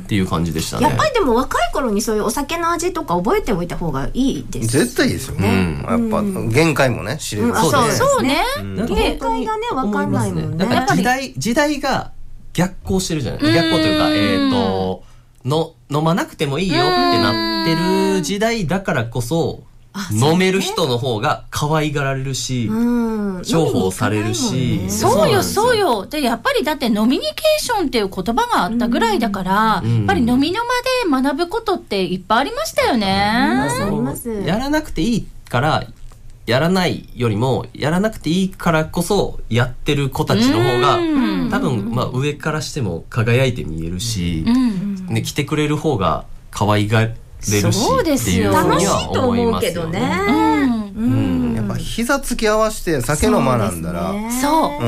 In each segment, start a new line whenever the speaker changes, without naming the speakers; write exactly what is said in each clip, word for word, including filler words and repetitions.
っていう感じでしたね。
やっぱりでも若い頃にそういうお酒の味とか覚えておいた方がいいです
絶対いいですよね、やっぱ限界もね知れる、
そうね、
限
界がね分かんないもんね。
なんか時代時代が逆行してるじゃないですか。逆行というかえっとの飲まなくてもいいよってなってる時代だからこそ飲める人の方が可愛がられるし、重宝されるし。
そうよそうよ。でやっぱりだってノミニケーションっていう言葉があったぐらいだから、やっぱり飲みの場で学ぶことっていっぱいありましたよね。
やらなくていいからやらないよりもやらなくていいからこそやってる子たちの方が多分まあ上からしても輝いて見えるし、ね、来てくれる方が可愛がれるしっていうふうには思いますよね。
やっぱ膝つき合わせて酒飲まなんだら
そう、
うん、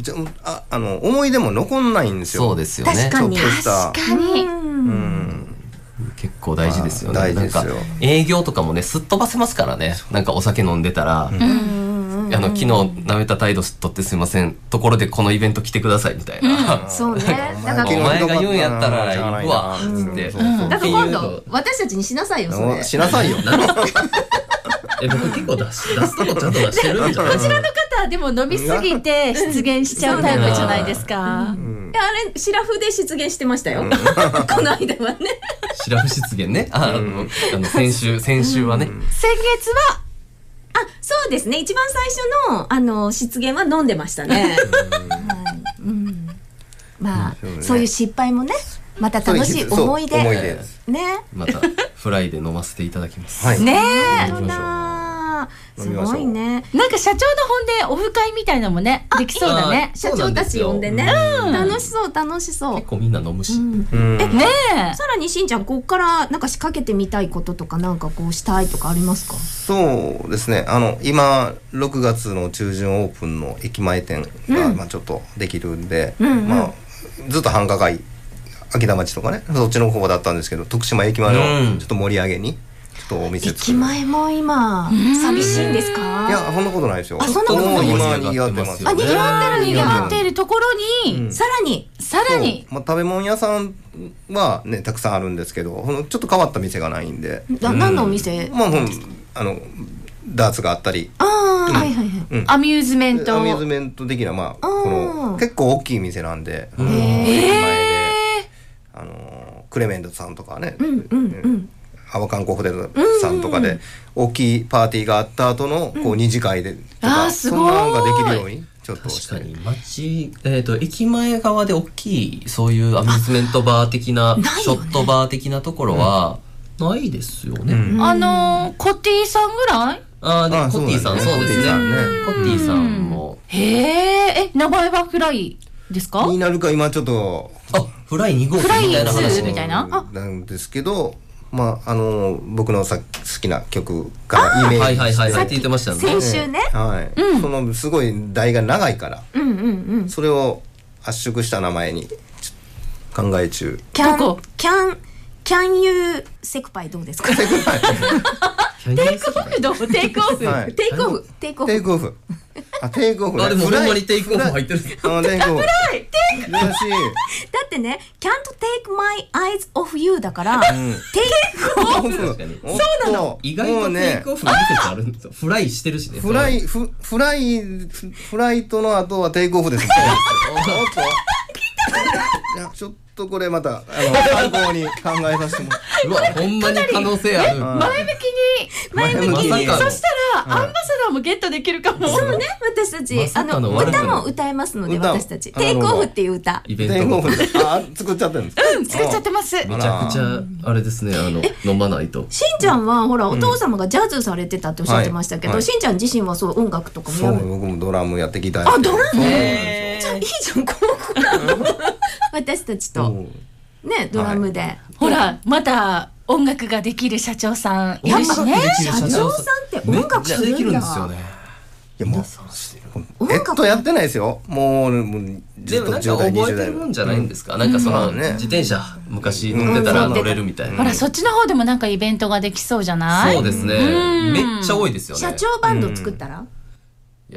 じゃああの思い出も残んないんですよ。
そうですよね。
確かに
ちょっとした
確かに、
うん
結構大事ですよね。
大事ですよ。
なんか営業とかもねすっ飛ばせますからね。なんかお酒飲んでたら、うん、あの昨日舐めた態度取ってすいませんところでこのイベント来てくださいみたいな、
うん、そうね。だから
お前が言うんやったら行くわっつって、
だから今度私たちにしなさいよそれ。
しなさいよ。
え僕結構出し出すとこちゃんと出してるんじゃない。
こちらの方はでも飲みすぎて出現しちゃうタイプじゃないですか。
あれシラフで出現してましたよ、この間はね。
シラフ出現ね。あの、うん、あの先週先週はね、うん、
先月は
あそうですね一番最初のあの出現は飲んでましたね。うん、まあ、うん、そういう失敗もねまた楽しい思い出ね。
またフライで飲ませていただきます。
はい、ねえ。
行きましょう。
すごいね。
なんか社長の本でオフ会みたいなのもねできそうだね。
社長たち呼んでね、うん、楽しそう楽しそう。
結構みんな飲むし、うん
うん、えねえ。さらにしんちゃんここからなんか仕掛けてみたいこととかなんかこうしたいとかありますか？
そうですね、あの今ろくがつの中旬オープンの駅前店が、うん、まあちょっとできるんで、うんうん、まあずっと繁華街秋田町とかねそっちの方だったんですけど徳島駅前のちょっと盛り上げにちょっとお店作る。
駅前も今寂しいんですか？
いやそんなことないですよ。
あそんなことない。
今にぎわってますよ。
あにぎわってる
にぎわっているところに、
うん、さらに
さらに、
まあ、食べ物屋さんはねたくさんあるんですけどちょっと変わった店がないんで。
だ何のお店？
まああのダーツがあったり。
ああ、うん、はいはいはい、
うん。アミューズメント。
アミューズメント的なまあこの結構大きい店なんで。
へえ。
あのクレメントさんとかね、
うんうんうん、
アワカンコホテルさんとかで大きいパーティーがあった後のこう二次会でとかそんなのができるようにちょっと
確かに街、えーと、駅前側で大きいそういうアミューズメントバー的なショットバー的なところはないですよね、
うん、あのー、コッティさんぐらい？
あーでコッティさんそうですね。コッティさんも
へえ、え名前はフライですか？
になるか今ちょっと
あフライに号みたいな話
みたいな
なんですけど、まああの僕のさ好きな曲からイメージ
はいはいはいはいって言ってましたね。
先週ね、
はい、うん、そのすごい題が長いから、
うんうんうん、
それを圧縮した名前に考え中。
キャンキャンキャンユーセクパイどうですか？
テイクオフどう？テイクオフ、
はい、テイクオフテイクオフ
テイクオフあテイクオフ、ね、
あでもほんまにテイクオフ入ってる。
あテイクオフ。
フライテイクオフ。だってね Can't take my eyes off you だから、うん、テイクオフ。そうなの。
意外とテイクオフの店あるんですよ。フライしてるしね。
フライフフライフライトの後はテイクオフです。いやちょっとこれまたあの参考に考えさせてもらって。
うわほんまに可能性ある。
前向きに前向きに。そしたらアンバサダーもゲットできるかも。
そうね私たちあの歌も歌えますので私たちテイクオフっていう歌。
イベントも
あ作っちゃってるんですか？
うん作っちゃってます。
めちゃくちゃあれですねあの飲まないと。
しんちゃんはほらお父様がジャズされてたっておっしゃってましたけどしんちゃん自身はそう音楽とかもやる。
そう僕もドラムやってきたい。
あドラム。じゃあいいじゃんここなの。私たちとねドラムで、
はい、ほらまた音楽ができる社長さんいるしね。
社長さんって音楽するんだ。
できるんですよね。
いやもうえっとやってないですよ。もう
でもなんか覚えてるもんじゃないんですか？なんかその自転車昔乗ってたら乗れるみたいな。
ほらそっちの方でもなんかイベントができそうじゃない？
そうですね。めっちゃ多いですよね。
社長バンド作ったら？
いや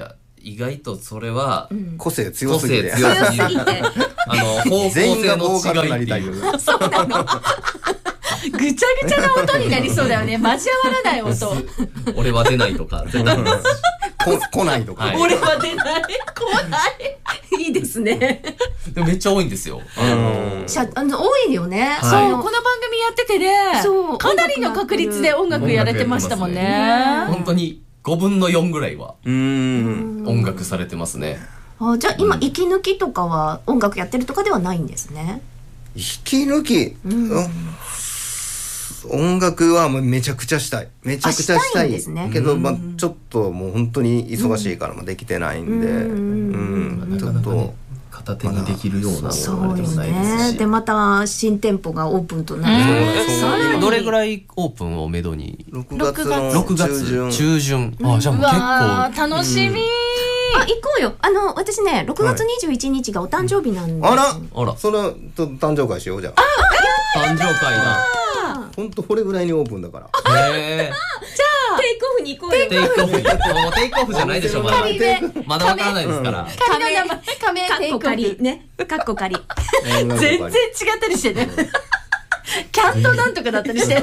意外とそれは、
うん、
個性強すぎて
個性強すぎてあの方向性の違いっていう。
そうなの
ぐちゃぐちゃな音になりそうだよね。交わらない音。
俺は出ないとか絶対こ
来ないとか、
はい、俺は出ない来ない
いいですね。
でもめっちゃ多いんですよ。
あのしゃあの多いよね、
はい、そうこの番組やっててね、そうかなりの確率で音楽やれてましたもんね。
ね本当にごぶんのよんぐらいはうん音楽されてますね。
あじゃあ今、うん、息抜きとかは音楽やってるとかではないんですね。
息抜き、うんうん音楽はもうめちゃくちゃしたいめちゃくちゃしたいですねけど、まあ、ちょっともう本当に忙しいからもできてないんで、うんうん、ちょっと
片手にできるようなもの
そうですね。でまた新店舗がオープンとな
る。どれぐらいオープンをめどに？
ろくがつの
中旬。中旬。あじゃあもう結構
楽しみ。
あ行こうよ。あの私ねろくがつにじゅういちにちがお誕生日なんで。
あらあらそれと誕生会しようじゃあ。
誕生会だ。
本当これぐらいにオープンだから。
へえ。じゃあテイクオフに行こうよ。
テイクオフ。もうテイクオフじゃないでしょまだ。まだわからないですから。
仮名前仮名テイク仮ね。カッコ仮。
全然違ったりしてね。キャットなんとかだったりして。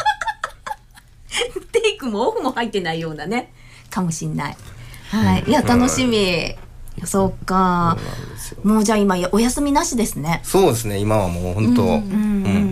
テイクもオフも入ってないようなねかもしんない。はい。いや楽しみ。そうか。もうじゃあ今お休みなしですね。
そうですね。今はもう本当、うんうん、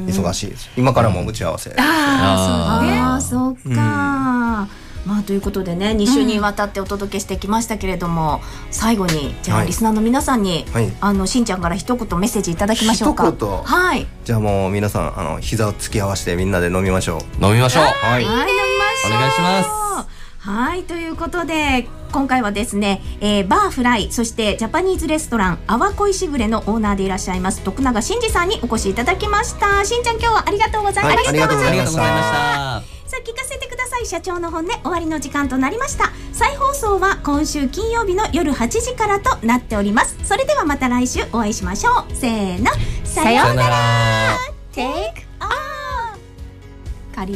忙しいです。今からも打ち合わせ。
ああ、そうか。まあということでね、に週にわたってお届けしてきましたけれども、最後にじゃあリスナーの皆さんに、はい、あのしんちゃんから一言メッセージいただきましょうか。
一言。
はい。
じゃあもう皆さんあの膝を突き合わせてみんなで飲みましょ
う。飲みましょう。
はい。はい、飲みましょう。
お願いします。
はいということで今回はですね、えー、バーフライそしてジャパニーズレストラン阿波恋しぐれのオーナーでいらっしゃいます徳永真嗣さんにお越しいただきました。しんちゃん今日はありがとうございました。
ありがとうございました。
さあ聞かせてください社長の本音終わりの時間となりました。再放送は今週金曜日の夜はちじからとなっております。それではまた来週お会いしましょう。せーのさようなら。テイクアー仮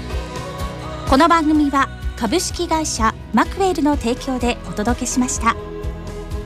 この番組は株式会社マクウェルの提供でお届けしました。